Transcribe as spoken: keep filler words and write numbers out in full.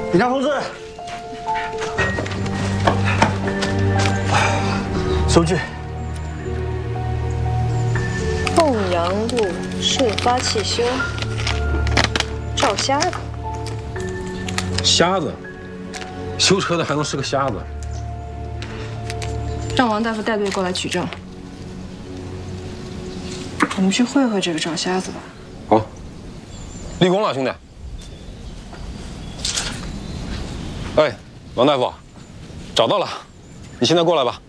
警察同志，收据。 凤阳路顺发汽修，赵瞎子。 瞎子，修车的还能是个瞎子？ 让王大夫带队过来取证。我们去会会这个赵瞎子吧。 好，立功了，兄弟。哎，王大夫，找到了，你现在过来吧。